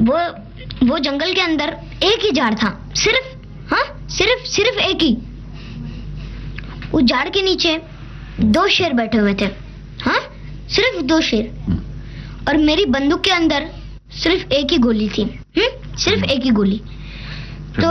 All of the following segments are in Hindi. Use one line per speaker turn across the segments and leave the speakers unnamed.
वो जंगल के अंदर एक ही झाड़ था, सिर्फ एक ही। उस झाड़ के नीचे 2 शेर बैठे हुए थे, सिर्फ 2 शेर। और मेरी बंदूक के अंदर सिर्फ एक ही गोली थी, सिर्फ एक ही गोली। तो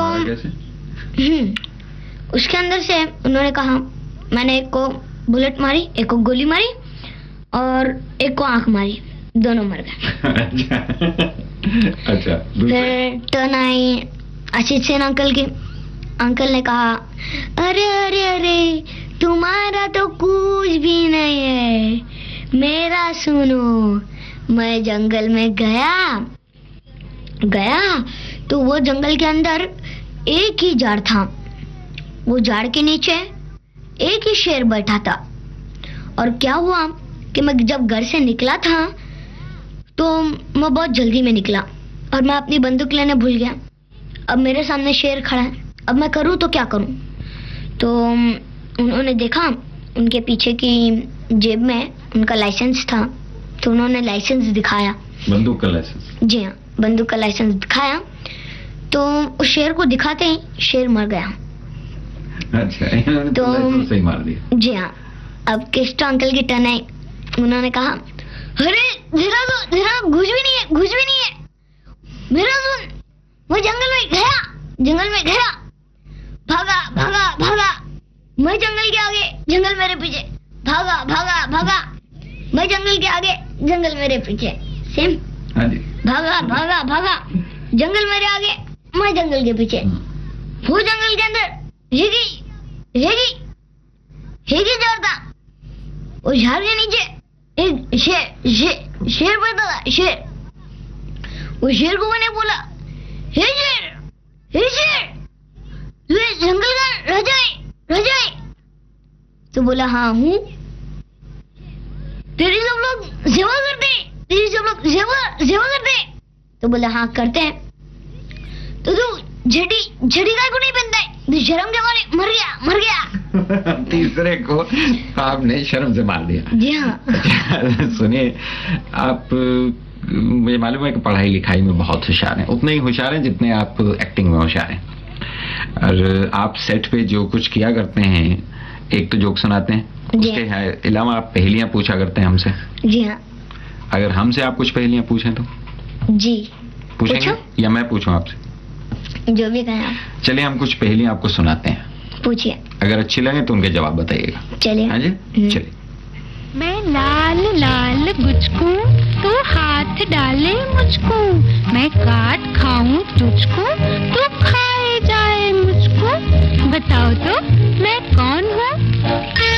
उसके अंदर से उन्होंने कहा, मैंने एक को बुलेट मारी, एक को गोली मारी और एक को आंख मारी, दोनों मर गए।
अच्छा।
फिर turn I Ajit Sen uncle की। अंकल ने कहा, अरे अरे अरे, तुम्हारा तो कुछ भी नहीं है, मेरा सुनो। मैं जंगल में गया तो वो जंगल के अंदर एक ही झाड़ था। वो झाड़ के नीचे एक ही शेर बैठा था। और क्या हुआ कि मैं जब घर से निकला था तो मैं बहुत जल्दी में निकला और मैं अपनी बंदूक लेने भूल गया। अब मेरे सामने शेर खड़ा है, अब मैं करूं तो क्या करूं। तो उन्होंने देखा उनके पीछे की जेब में उनका लाइसेंस था, तो उन्होंने लाइसेंस दिखाया,
बंदूक का लाइसेंस।
जी हाँ, बंदूक का लाइसेंस दिखाया। तो उस शेर को दिखाते ही शेर मर गया।
अच्छा, इन्होंने तो लाइसेंस सही मार दिया।
जी हाँ। अब केस्टो अंकल की टर्न आई। उन्होंने कहा, अरे जरा घुस भी नहीं है, मेरा सुन। वो जंगल में गया, भागा। मैं जंगल के आगे, जंगल मेरे पीछे, भागा। मैं जंगल के आगे, जंगल मेरे पीछे, सेम।
हाँ जी।
भागा, जंगल मेरे आगे, मैं जंगल के पीछे। वो जंगल के अंदर हेगी झाड़ था। उस झाड़ के नीचे एक शेर बैठा था, शेर। उस शेर को मैंने बोला, हे शेर, तू इस जंगल का राजा है? तो बोला, हाँ हूँ। तेरी सब लोग सेवा करते। तो बोला, हाँ करते हैं। तो तू झड़ी गाय को नहीं पहनता है? तो शर्म के मारे मर गया।
तीसरे को आपने शर्म से मार दिया।
जी हाँ।
सुनिए, आप, मुझे मालूम है कि पढ़ाई लिखाई में बहुत होशियार हैं, उतने ही होशियार हैं जितने आप एक्टिंग में होशियार हैं। और आप सेट पे जो कुछ किया करते हैं, एक तो जोक सुनाते हैं, उसके अलावा आप पहेलियां पूछा करते हैं हमसे।
जी हाँ।
अगर हमसे आप कुछ पहेलियां पूछें तो? जी। पूछेंगे या मैं पूछूं आपसे?
जो भी कहें आप।
चलिए, हम कुछ पहेलियां आपको सुनाते हैं,
पूछिए।
अगर अच्छी लगे तो उनके जवाब बताइएगा।
चलिए।
हाँ जी, चलिए।
मैं लाल गुजकूं, तू हाथ डाले मुझको, मैं काट खाऊं तुझको, तू खाए जाए मुझको। बताओ तो मैं कौन हूँ?